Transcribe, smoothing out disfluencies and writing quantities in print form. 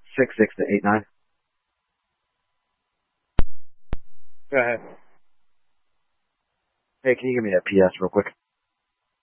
66 to 89. Go ahead. Hey, can you give me that PS real quick?